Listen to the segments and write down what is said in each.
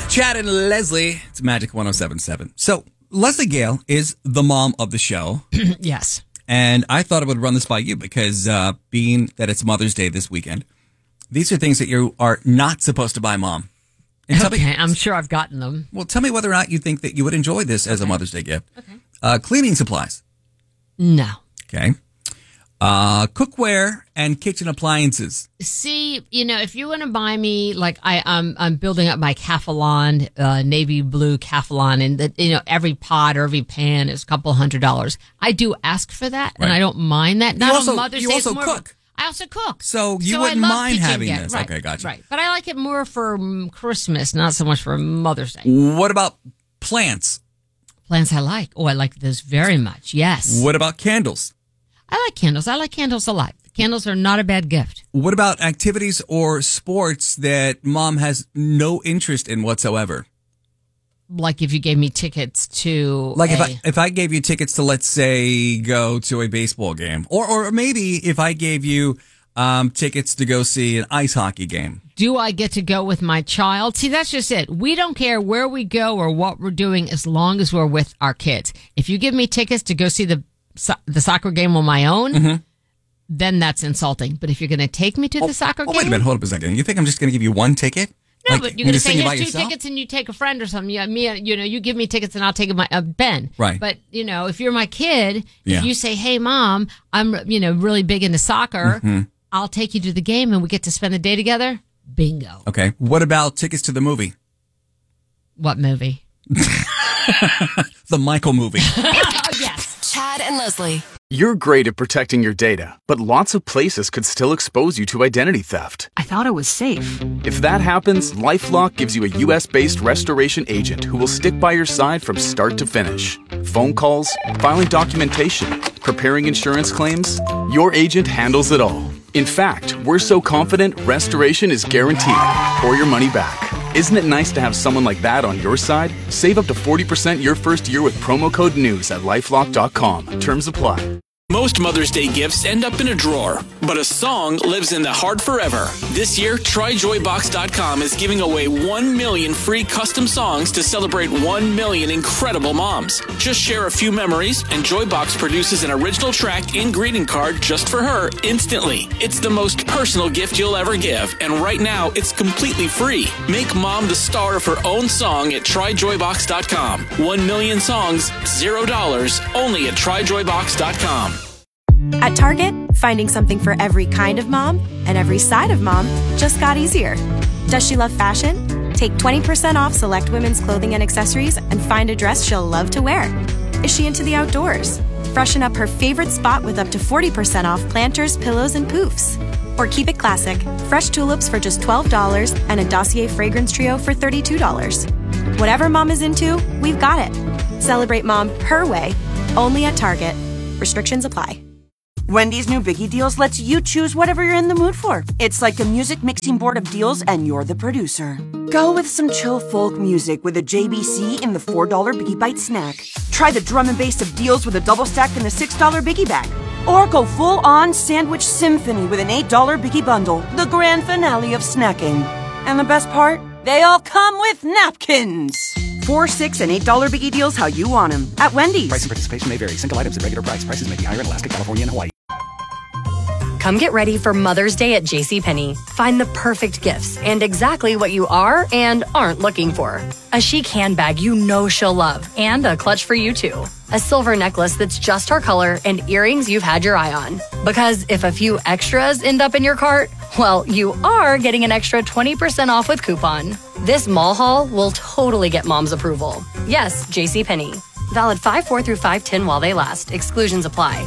Chad and Leslie, it's Magic 107.7. So, Leslie Gale is the mom of the show. Yes. And I thought I would run this by you because being that it's Mother's Day this weekend, these are things that you are not supposed to buy mom. And Okay, I'm sure I've gotten them. Well, tell me whether or not you think that you would enjoy this as a Mother's Day gift. Okay. Cleaning supplies. No. Okay. Cookware and kitchen appliances. See, if you want to buy me, like I'm building up my Calphalon, navy blue Calphalon, and every pot or every pan is a couple $100. I do ask for that, and I don't mind that. Not on Mother's Day. You also cook. I also cook. So you wouldn't mind having this. Right, okay, gotcha. Right. But I like it more for Christmas, not so much for Mother's Day. What about plants? Plants I like. Oh, I like those very much. Yes. What about candles? I like candles. I like candles a lot. Candles are not a bad gift. What about activities or sports that mom has no interest in whatsoever? Like if you gave me tickets to if I gave you tickets to, let's say, go to a baseball game, or maybe if I gave you tickets to go see an ice hockey game. Do I get to go with my child? See, that's just it. We don't care where we go or what we're doing as long as we're with our kids. If you give me tickets to go see the soccer game on my own, then that's insulting. But if you're going to take me to the soccer game... Wait a minute, hold up a second. You think I'm just going to give you one ticket? No, but you're going to say, here's 2 tickets and you take a friend or something. Yeah, you give me tickets and I'll take my Ben. Right. But, if you're my kid, if you say, hey, Mom, I'm, really big into soccer, I'll take you to the game and we get to spend the day together. Bingo. Okay. What about tickets to the movie? What movie? The Michael movie. Oh, yes. Chad and Leslie. You're great at protecting your data, but lots of places could still expose you to identity theft. I thought it was safe. If that happens, LifeLock gives you a U.S.-based restoration agent who will stick by your side from start to finish. Phone calls, filing documentation, preparing insurance claims, your agent handles it all. In fact, we're so confident restoration is guaranteed or your money back. Isn't it nice to have someone like that on your side? Save up to 40% your first year with promo code NEWS at LifeLock.com. Terms apply. Most Mother's Day gifts end up in a drawer, but a song lives in the heart forever. This year, TryJoyBox.com is giving away 1 million free custom songs to celebrate 1 million incredible moms. Just share a few memories, and Joybox produces an original track and greeting card just for her instantly. It's the most personal gift you'll ever give, and right now, it's completely free. Make mom the star of her own song at TryJoyBox.com. 1 million songs, $0, only at TryJoyBox.com. At Target, finding something for every kind of mom and every side of mom just got easier. Does she love fashion? Take 20% off select women's clothing and accessories and find a dress she'll love to wear. Is she into the outdoors? Freshen up her favorite spot with up to 40% off planters, pillows, and poofs. Or keep it classic, fresh tulips for just $12 and a Dossier fragrance trio for $32. Whatever mom is into, we've got it. Celebrate mom her way, only at Target. Restrictions apply. Wendy's new Biggie Deals lets you choose whatever you're in the mood for. It's like a music mixing board of deals, and you're the producer. Go with some chill folk music with a JBC in the $4 Biggie Bite snack. Try the drum and bass of deals with a double stack in the $6 Biggie Bag. Or go full-on sandwich symphony with an $8 Biggie Bundle, the grand finale of snacking. And the best part? They all come with napkins. $4, $6, and $8 Biggie Deals how you want them at Wendy's. Price and participation may vary. Single items at regular price. Prices may be higher in Alaska, California, and Hawaii. Come get ready for Mother's Day at JCPenney. Find the perfect gifts and exactly what you are and aren't looking for. A chic handbag you know she'll love and a clutch for you too. A silver necklace that's just her color and earrings you've had your eye on. Because if a few extras end up in your cart, well, you are getting an extra 20% off with coupon. This mall haul will totally get mom's approval. Yes, JCPenney. Valid 5/4 through 5/10 while they last. Exclusions apply.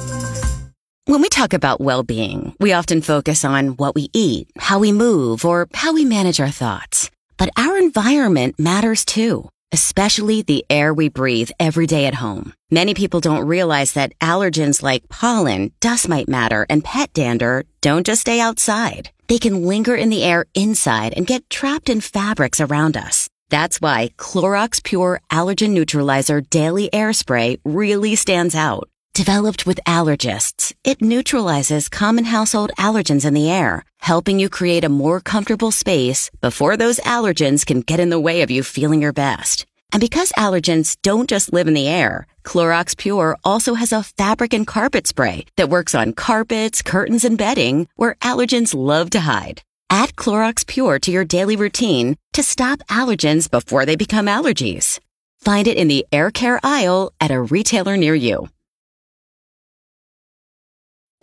When we talk about well-being, we often focus on what we eat, how we move, or how we manage our thoughts. But our environment matters too, especially the air we breathe every day at home. Many people don't realize that allergens like pollen, dust mite matter, and pet dander don't just stay outside. They can linger in the air inside and get trapped in fabrics around us. That's why Clorox Pure Allergen Neutralizer Daily Air Spray really stands out. Developed with allergists, it neutralizes common household allergens in the air, helping you create a more comfortable space before those allergens can get in the way of you feeling your best. And because allergens don't just live in the air, Clorox Pure also has a fabric and carpet spray that works on carpets, curtains, and bedding where allergens love to hide. Add Clorox Pure to your daily routine to stop allergens before they become allergies. Find it in the air care aisle at a retailer near you.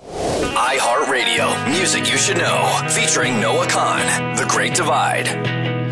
iHeartRadio, music you should know, featuring Noah Khan, The Great Divide.